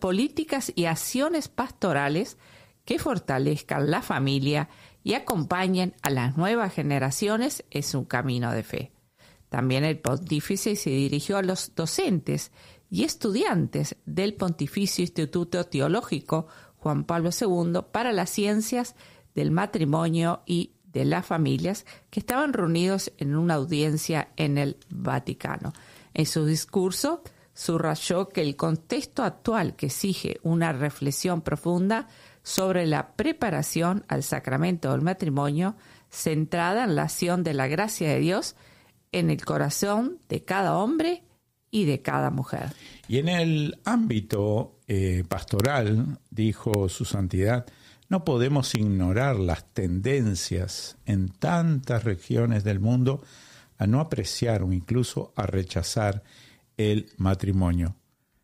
políticas y acciones pastorales que fortalezcan la familia y acompañen a las nuevas generaciones en su camino de fe. También el pontífice se dirigió a los docentes y estudiantes del Pontificio Instituto Teológico Juan Pablo II para las ciencias del matrimonio y de las familias que estaban reunidos en una audiencia en el Vaticano. En su discurso subrayó que el contexto actual que exige una reflexión profunda sobre la preparación al sacramento del matrimonio centrada en la acción de la gracia de Dios en el corazón de cada hombre y de cada mujer. Y en el ámbito pastoral, dijo su santidad, no podemos ignorar las tendencias en tantas regiones del mundo a no apreciar o incluso a rechazar el matrimonio.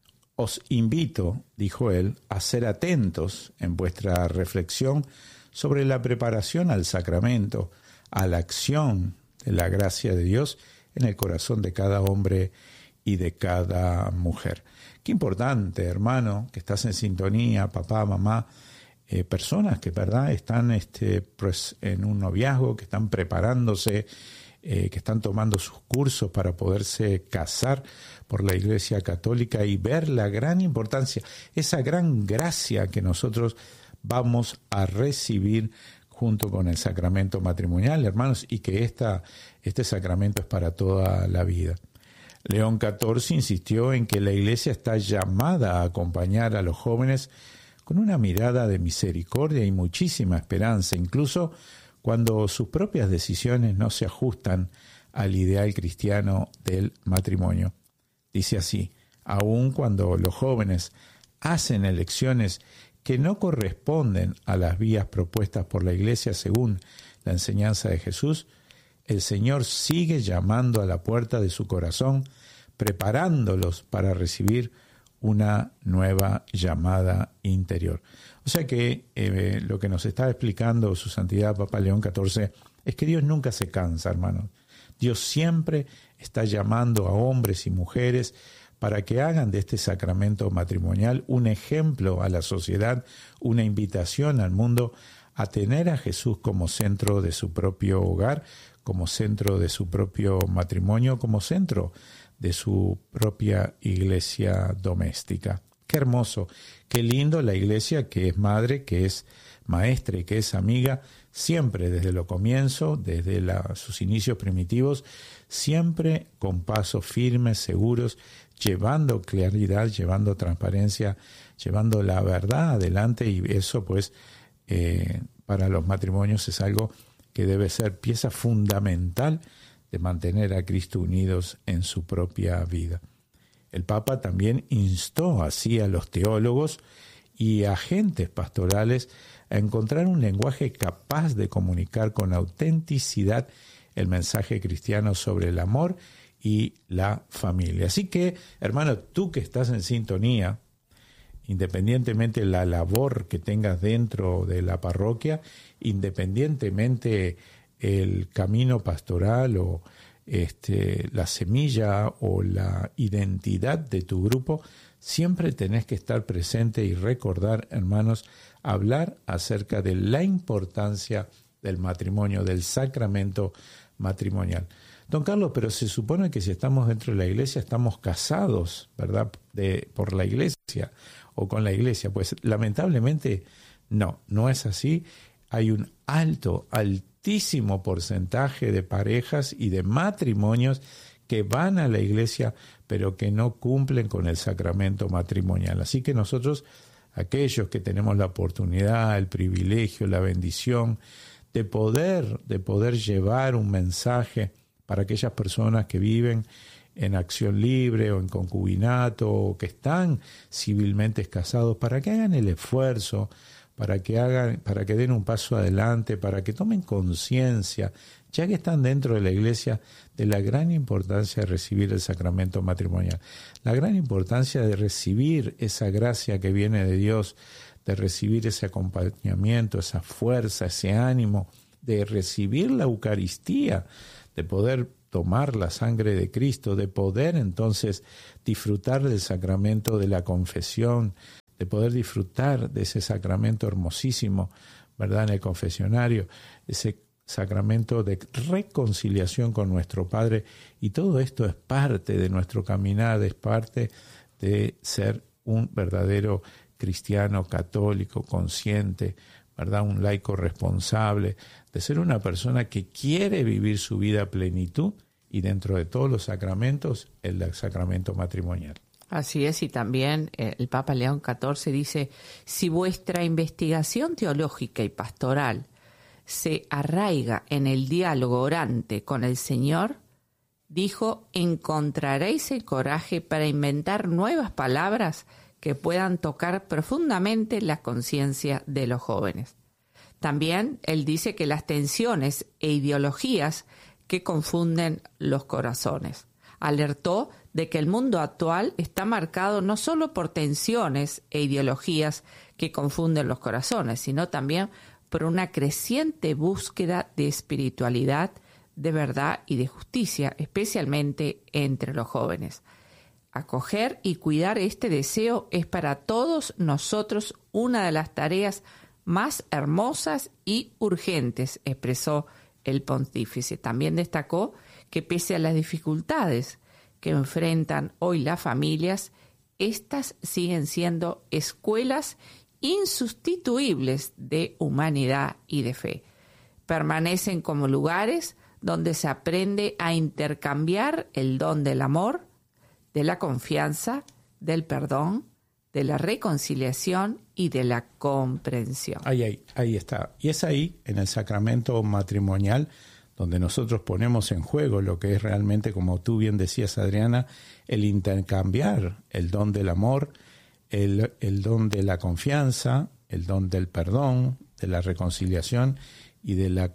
Os invito, dijo él, a ser atentos en vuestra reflexión sobre la preparación al sacramento, a la acción de la gracia de Dios en el corazón de cada hombre y de cada mujer. Qué importante, hermano, que estás en sintonía, papá, mamá, personas que, ¿verdad?, están pues, en un noviazgo, que están preparándose, que están tomando sus cursos para poderse casar por la Iglesia Católica y ver la gran importancia, esa gran gracia que nosotros vamos a recibir junto con el sacramento matrimonial, hermanos, y que este sacramento es para toda la vida. León XIV insistió en que la Iglesia está llamada a acompañar a los jóvenes con una mirada de misericordia y muchísima esperanza, incluso cuando sus propias decisiones no se ajustan al ideal cristiano del matrimonio. Dice así: aun cuando los jóvenes hacen elecciones que no corresponden a las vías propuestas por la Iglesia según la enseñanza de Jesús, el Señor sigue llamando a la puerta de su corazón, preparándolos para recibir una nueva llamada interior. O sea que lo que nos está explicando su santidad Papa León XIV es que Dios nunca se cansa, hermanos. Dios siempre está llamando a hombres y mujeres para que hagan de este sacramento matrimonial un ejemplo a la sociedad, una invitación al mundo a tener a Jesús como centro de su propio hogar, como centro de su propio matrimonio, como centro de su propia iglesia doméstica. Qué hermoso, qué lindo la iglesia que es madre, que es maestra y que es amiga, siempre desde lo comienzo, desde sus inicios primitivos, siempre con pasos firmes, seguros, llevando claridad, llevando transparencia, llevando la verdad adelante, y eso pues para los matrimonios es algo que debe ser pieza fundamental de mantener a Cristo unidos en su propia vida. El Papa también instó así a los teólogos y agentes pastorales a encontrar un lenguaje capaz de comunicar con autenticidad el mensaje cristiano sobre el amor y la familia. Así que, hermano, tú que estás en sintonía, independientemente de la labor que tengas dentro de la parroquia, independientemente el camino pastoral o la semilla o la identidad de tu grupo, siempre tenés que estar presente y recordar, hermanos, hablar acerca de la importancia del matrimonio, del sacramento matrimonial. Don Carlos, pero se supone que si estamos dentro de la iglesia estamos casados, ¿verdad?, por la iglesia o con la iglesia. Pues lamentablemente no es así. Hay un altísimo porcentaje de parejas y de matrimonios que van a la iglesia pero que no cumplen con el sacramento matrimonial. Así que nosotros, aquellos que tenemos la oportunidad, el privilegio, la bendición de poder llevar un mensaje para aquellas personas que viven en acción libre o en concubinato o que están civilmente casados, para que hagan el esfuerzo, para que den un paso adelante, para que tomen conciencia, ya que están dentro de la iglesia, de la gran importancia de recibir el sacramento matrimonial, la gran importancia de recibir esa gracia que viene de Dios, de recibir ese acompañamiento, esa fuerza, ese ánimo, de recibir la Eucaristía, de poder tomar la sangre de Cristo, de poder entonces disfrutar del sacramento de la confesión, de poder disfrutar de ese sacramento hermosísimo, ¿verdad?, en el confesionario, ese sacramento de reconciliación con nuestro Padre. Y todo esto es parte de nuestro caminar, es parte de ser un verdadero cristiano católico, consciente, ¿verdad?, un laico responsable, de ser una persona que quiere vivir su vida a plenitud, y dentro de todos los sacramentos, el sacramento matrimonial. Así es, y también el Papa León XIV dice: si vuestra investigación teológica y pastoral se arraiga en el diálogo orante con el Señor, dijo, encontraréis el coraje para inventar nuevas palabras que puedan tocar profundamente la conciencia de los jóvenes. También él dice que las tensiones e ideologías que confunden los corazones. Alertó de que el mundo actual está marcado no solo por tensiones e ideologías que confunden los corazones, sino también por una creciente búsqueda de espiritualidad, de verdad y de justicia, especialmente entre los jóvenes. Acoger y cuidar este deseo es para todos nosotros una de las tareas más hermosas y urgentes, expresó el pontífice. También destacó que pese a las dificultades que enfrentan hoy las familias, estas siguen siendo escuelas insustituibles de humanidad y de fe. Permanecen como lugares donde se aprende a intercambiar el don del amor, de la confianza, del perdón, de la reconciliación y de la comprensión. Ahí está. Y es ahí, en el sacramento matrimonial, donde nosotros ponemos en juego lo que es realmente, como tú bien decías, Adriana, el intercambiar el don del amor, el don de la confianza, el don del perdón, de la reconciliación y de la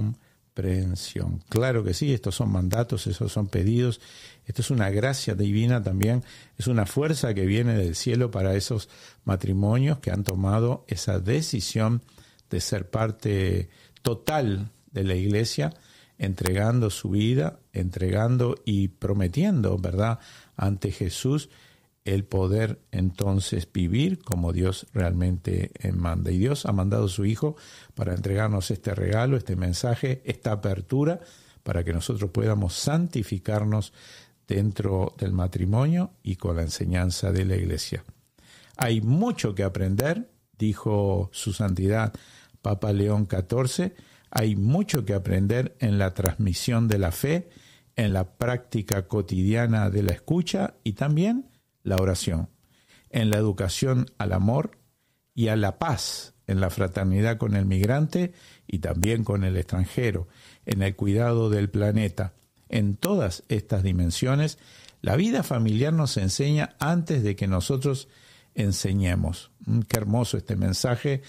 comprensión. Claro que sí, estos son mandatos, esos son pedidos. Esto es una gracia divina también, es una fuerza que viene del cielo para esos matrimonios que han tomado esa decisión de ser parte total de la Iglesia, entregando su vida, entregando y prometiendo, ¿verdad?, ante Jesús el poder entonces vivir como Dios realmente manda. Y Dios ha mandado a su Hijo para entregarnos este regalo, este mensaje, esta apertura, para que nosotros podamos santificarnos dentro del matrimonio y con la enseñanza de la Iglesia. Hay mucho que aprender, dijo su santidad Papa León XIV, hay mucho que aprender en la transmisión de la fe, en la práctica cotidiana de la escucha y también la oración, en la educación al amor y a la paz, en la fraternidad con el migrante y también con el extranjero, en el cuidado del planeta. En todas estas dimensiones, la vida familiar nos enseña antes de que nosotros enseñemos. Qué hermoso este mensaje,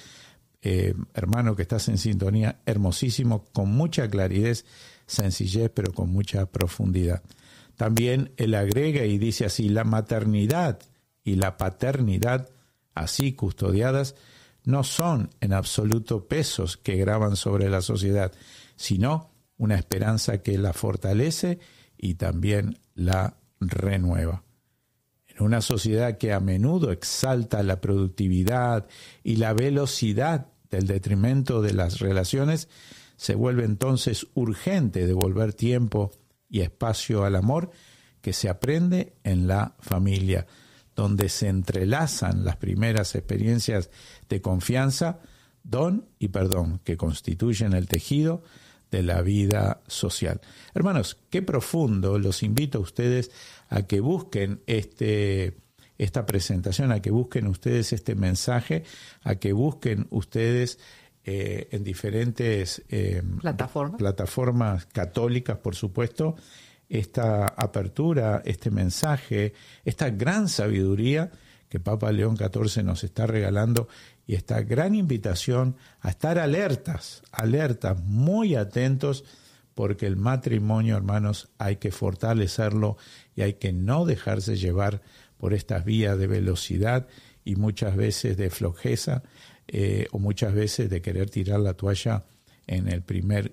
hermano que estás en sintonía, hermosísimo, con mucha claridad, sencillez, pero con mucha profundidad. También él agrega y dice así: la maternidad y la paternidad, así custodiadas, no son en absoluto pesos que gravan sobre la sociedad, sino una esperanza que la fortalece y también la renueva. En una sociedad que a menudo exalta la productividad y la velocidad del detrimento de las relaciones, se vuelve entonces urgente devolver tiempo y espacio al amor que se aprende en la familia, donde se entrelazan las primeras experiencias de confianza, don y perdón, que constituyen el tejido de la vida social. Hermanos, qué profundo. Los invito a ustedes a que busquen esta presentación, a que busquen ustedes este mensaje, a que busquen ustedes en diferentes plataformas católicas, por supuesto, esta apertura, este mensaje, esta gran sabiduría que Papa León XIV nos está regalando, y esta gran invitación a estar alertas, muy atentos, porque el matrimonio, hermanos, hay que fortalecerlo y hay que no dejarse llevar por estas vías de velocidad y muchas veces de flojeza, o muchas veces de querer tirar la toalla en el primer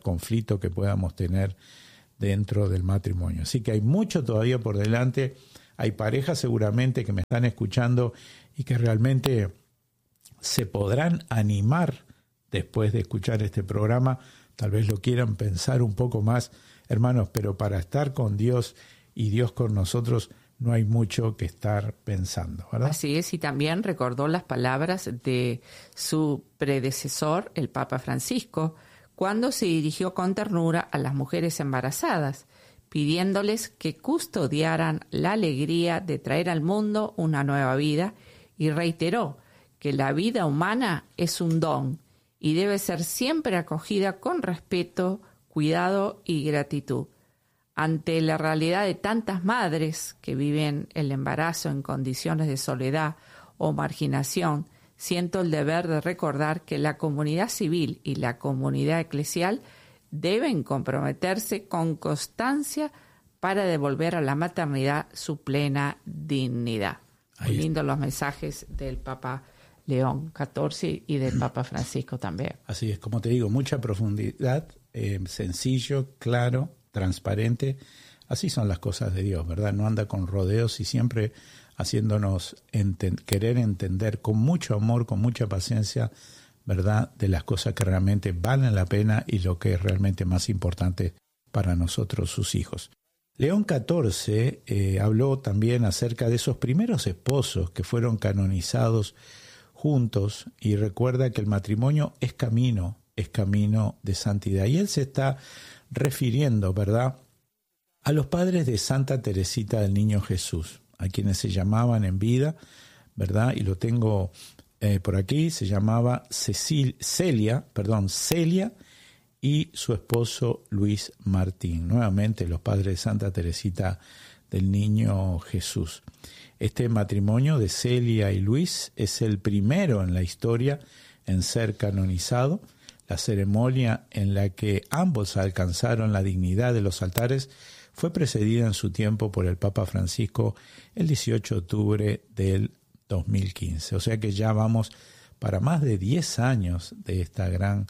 conflicto que podamos tener dentro del matrimonio. Así que hay mucho todavía por delante. hay parejas seguramente que me están escuchando y que realmente se podrán animar después de escuchar este programa. Tal vez lo quieran pensar un poco más, hermanos, pero para estar con Dios y Dios con nosotros no hay mucho que estar pensando, ¿verdad? Así es, y también recordó las palabras de su predecesor, el Papa Francisco, cuando se dirigió con ternura a las mujeres embarazadas, pidiéndoles que custodiaran la alegría de traer al mundo una nueva vida, y reiteró que la vida humana es un don y debe ser siempre acogida con respeto, cuidado y gratitud. Ante la realidad de tantas madres que viven el embarazo en condiciones de soledad o marginación, siento el deber de recordar que la comunidad civil y la comunidad eclesial deben comprometerse con constancia para devolver a la maternidad su plena dignidad. Muy lindos los mensajes del Papa León XIV y del Papa Francisco también. Así es, como te digo, mucha profundidad, sencillo, claro, transparente. Así son las cosas de Dios, ¿verdad? No anda con rodeos y siempre haciéndonos querer entender con mucho amor, con mucha paciencia, ¿verdad?, de las cosas que realmente valen la pena y lo que es realmente más importante para nosotros, sus hijos. León XIV habló también acerca de esos primeros esposos que fueron canonizados juntos, y recuerda que el matrimonio es camino de santidad. Y él se está refiriendo, ¿verdad?, a los padres de Santa Teresita del Niño Jesús, a quienes se llamaban en vida, ¿verdad? Y lo tengo por aquí, se llamaba Celia y su esposo Luis Martín. Nuevamente los padres de Santa Teresita del Niño Jesús. Este matrimonio de Celia y Luis es el primero en la historia en ser canonizado. La ceremonia en la que ambos alcanzaron la dignidad de los altares fue precedida en su tiempo por el Papa Francisco el 18 de octubre del 2015. O sea que ya vamos para más de 10 años de esta gran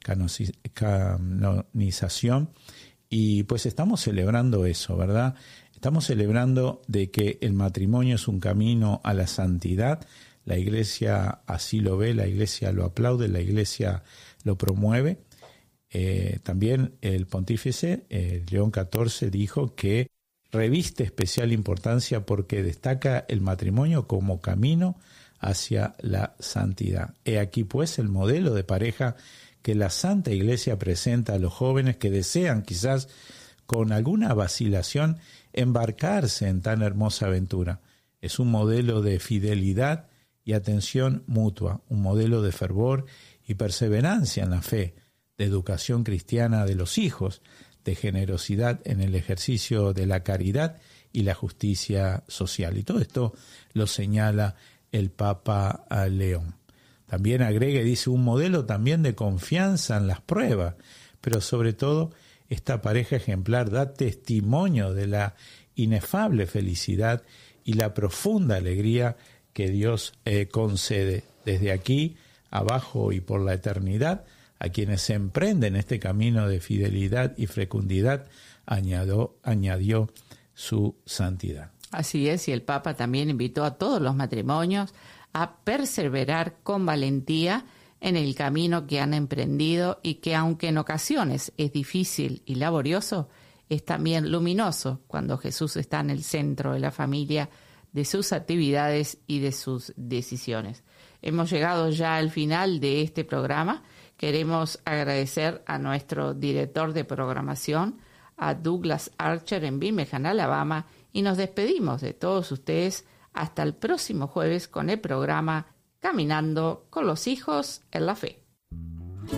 canonización, y pues estamos celebrando eso, ¿verdad? Estamos celebrando de que el matrimonio es un camino a la santidad. La Iglesia así lo ve, la Iglesia lo aplaude, la Iglesia lo promueve. También el pontífice León XIV dijo que reviste especial importancia porque destaca el matrimonio como camino hacia la santidad. He aquí pues el modelo de pareja que la Santa Iglesia presenta a los jóvenes que desean, quizás con alguna vacilación, embarcarse en tan hermosa aventura. Es un modelo de fidelidad y atención mutua, un modelo de fervor y perseverancia en la fe, de educación cristiana de los hijos, de generosidad en el ejercicio de la caridad y la justicia social. Y todo esto lo señala el Papa León. También agrega y dice un modelo también de confianza en las pruebas, pero sobre todo esta pareja ejemplar da testimonio de la inefable felicidad y la profunda alegría que Dios concede desde aquí, abajo y por la eternidad, a quienes se emprenden este camino de fidelidad y fecundidad, añadió su santidad. Así es, y el Papa también invitó a todos los matrimonios a perseverar con valentía en el camino que han emprendido y que, aunque en ocasiones es difícil y laborioso, es también luminoso cuando Jesús está en el centro de la familia, de sus actividades y de sus decisiones. Hemos llegado ya al final de este programa. Queremos agradecer a nuestro director de programación, a Douglas Archer en Birmingham, Alabama, y nos despedimos de todos ustedes hasta el próximo jueves con el programa Caminando con los Hijos en la Fe.